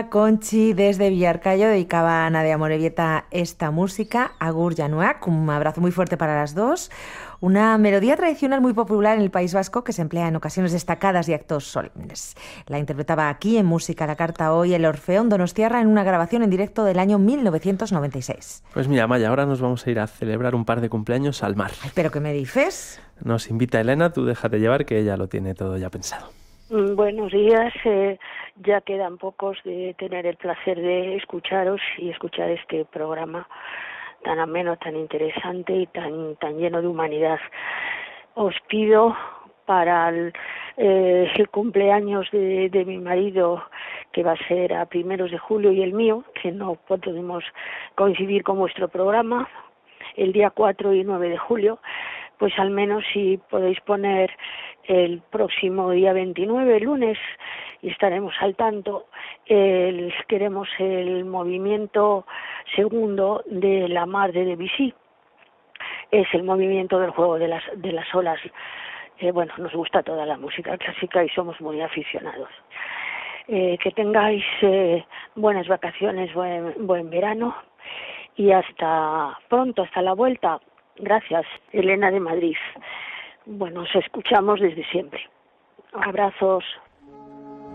Conchi desde Villarcayo dedicaba a Nadia Morevieta esta música, Agur Januak, un abrazo muy fuerte para las dos. Una melodía tradicional muy popular en el País Vasco que se emplea en ocasiones destacadas y actos solemnes. La interpretaba aquí en Música a la Carta hoy el Orfeón Donostiarra en una grabación en directo del año 1996. Pues mira, Maya, ahora nos vamos a ir a celebrar un par de cumpleaños al mar. Ay, ¿pero qué me dices? Nos invita Elena, tú déjate llevar que ella lo tiene todo ya pensado. Buenos días, ya quedan pocos de tener el placer de escucharos y escuchar este programa tan ameno, tan interesante y tan lleno de humanidad. Os pido para el cumpleaños de mi marido, que va a ser a 1 de julio, y el mío, que no podemos coincidir con vuestro programa, el día 4 y 9 de julio, pues al menos si podéis poner el próximo día 29, lunes, y estaremos al tanto, queremos el movimiento segundo de La Mar de Debussy. Es el movimiento del juego de las olas. Bueno, nos gusta toda la música clásica y somos muy aficionados. Que tengáis buenas vacaciones, buen verano, y hasta pronto, hasta la vuelta. Gracias, Elena de Madrid. Bueno, os escuchamos desde siempre. Abrazos.